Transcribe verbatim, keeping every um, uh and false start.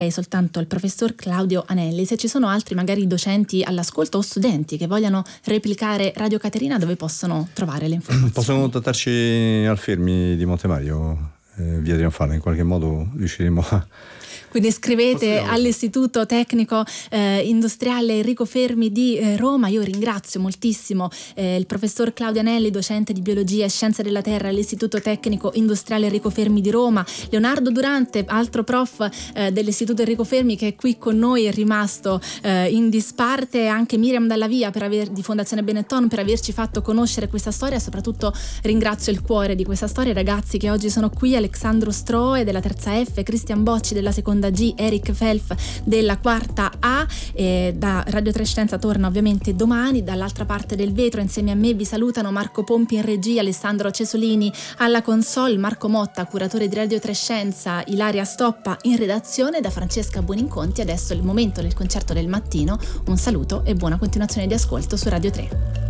soltanto il professor Claudio Anelli. Se ci sono altri magari docenti all'ascolto o studenti che vogliano replicare Radio Caterina, dove possono trovare le informazioni? Possono contattarci al Fermi di Montemario, eh, via Trionfale, in qualche modo riusciremo a... Quindi scrivete all'Istituto Tecnico eh, Industriale Enrico Fermi di eh, Roma. Io ringrazio moltissimo eh, il professor Claudio Anelli, docente di Biologia e Scienze della Terra all'Istituto Tecnico Industriale Enrico Fermi di Roma, Leonardo Durante, altro prof eh, dell'Istituto Enrico Fermi che è qui con noi, è rimasto eh, in disparte, e anche Miriam Dallavia per aver, di Fondazione Benetton, per averci fatto conoscere questa storia. Soprattutto ringrazio il cuore di questa storia, i ragazzi che oggi sono qui: Alexandro Stroe della terza F, Cristian Bocci della seconda G, Eric Felf della quarta A. E da Radio Trescenza torna ovviamente domani. Dall'altra parte del vetro insieme a me vi salutano Marco Pompi in regia, Alessandro Cesolini alla console, Marco Motta, curatore di Radio Trescenza, Ilaria Stoppa in redazione. Da Francesca Buoninconti adesso è il momento del concerto del mattino. Un saluto e buona continuazione di ascolto su Radio tre.